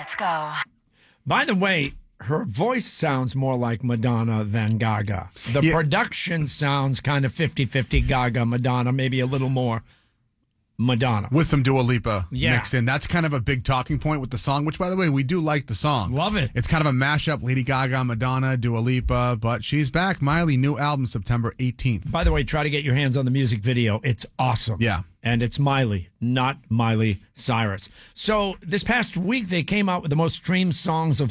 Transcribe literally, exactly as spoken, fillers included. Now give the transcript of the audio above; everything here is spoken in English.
Let's go. By the way, her voice sounds more like Madonna than Gaga. The Yeah. production sounds kind of fifty-fifty Gaga, Madonna, maybe a little more Madonna. With some Dua Lipa Yeah. mixed in. That's kind of a big talking point with the song, which, by the way, we do like the song. Love it. It's kind of a mashup, Lady Gaga, Madonna, Dua Lipa, but she's back. Miley, new album September eighteenth. By the way, try to get your hands on the music video. It's awesome. Yeah. And it's Miley, not Miley Cyrus. So this past week, they came out with the most streamed songs of